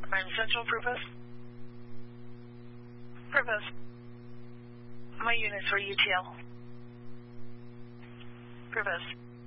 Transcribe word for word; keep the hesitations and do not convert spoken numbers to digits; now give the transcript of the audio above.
Prime Central, Purpose. Purpose. My unit's for U T L. Purpose.